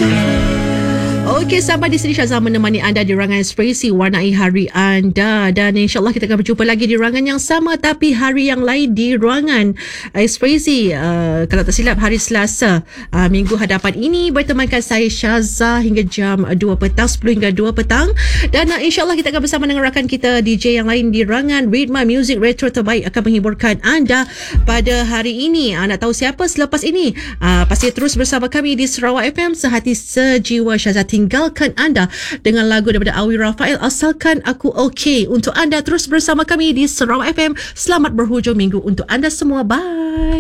Okey, sahabat di sini Syazah menemani anda di Rangan Ekspresi warnai hari anda, dan insyaAllah kita akan berjumpa lagi di ruangan yang sama tapi hari yang lain di Ruangan Ekspresi. Kalau tak silap hari Selasa minggu hadapan ini bertemankan saya Syazah hingga jam 2 petang, 10 hingga 2 petang, dan insyaAllah kita akan bersama dengan rakan kita DJ yang lain di Rangan. Ritma Music Retro terbaik akan menghiburkan anda pada hari ini. Nak tahu siapa selepas ini? Pasti terus bersama kami di Sarawak FM, sehati sejiwa. Syazah tinggalkan anda dengan lagu daripada Awi Rafael, Asalkan Aku Okey. Untuk anda terus bersama kami di Sarawak FM. Selamat berhujung minggu untuk anda semua. Bye.